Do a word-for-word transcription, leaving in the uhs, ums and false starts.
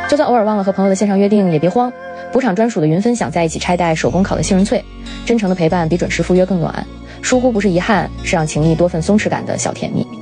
就算偶尔忘了和朋友的线上约定也别慌，补场专属的云分享，在一起拆袋手工烤的杏仁脆，真诚的陪伴比准时赴约更暖。疏忽不是遗憾，是让情谊多份松弛感的小甜蜜。